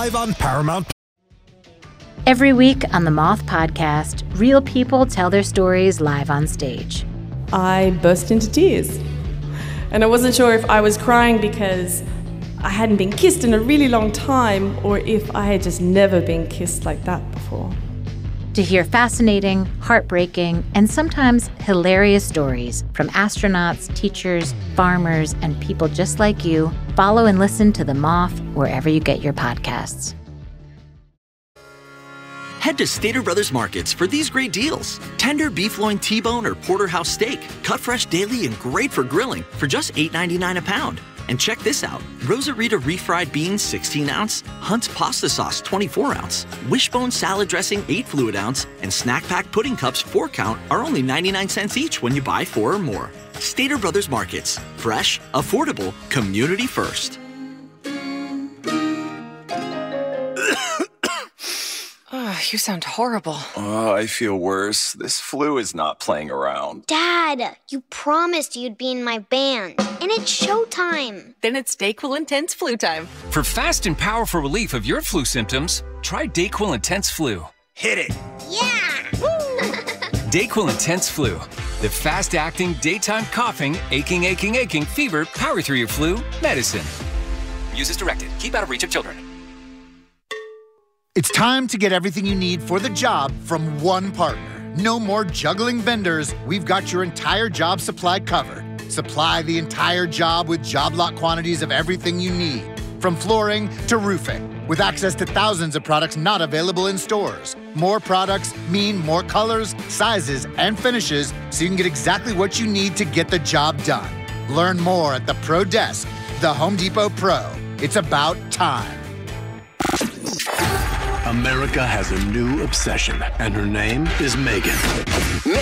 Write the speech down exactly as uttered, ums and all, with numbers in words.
live on Paramount. Every week on the Moth Podcast, real people tell their stories live on stage. I burst into tears. And I wasn't sure if I was crying because I hadn't been kissed in a really long time or if I had just never been kissed like that before. To hear fascinating, heartbreaking, and sometimes hilarious stories from astronauts, teachers, farmers, and people just like you, follow and listen to The Moth wherever you get your podcasts. Head to Stater Brothers Markets for these great deals. Tender beef loin T-bone or porterhouse steak, cut fresh daily and great for grilling for just eight ninety-nine a pound. And check this out, Rosarita refried beans sixteen ounce, Hunt's pasta sauce twenty-four ounce, Wishbone salad dressing eight fluid ounce, and Snack Pack pudding cups four count are only ninety-nine cents each when you buy four or more. Stater Brothers Markets, fresh, affordable, community first. Oh, you sound horrible. Oh, I feel worse. This flu is not playing around. Dad, you promised you'd be in my band, and it's showtime. Then it's DayQuil Intense Flu time. For fast and powerful relief of your flu symptoms, try DayQuil Intense Flu. Hit it. Yeah! DayQuil Intense Flu. The fast-acting, daytime coughing, aching, aching, aching, fever, power through your flu medicine. Use as directed. Keep out of reach of children. It's time to get everything you need for the job from one partner. No more juggling vendors. We've got your entire job supply covered. Supply the entire job with job lot quantities of everything you need, from flooring to roofing, with access to thousands of products not available in stores. More products mean more colors, sizes, and finishes, so you can get exactly what you need to get the job done. Learn more at the Pro Desk, the Home Depot Pro. It's about time. America has a new obsession, and her name is Megan.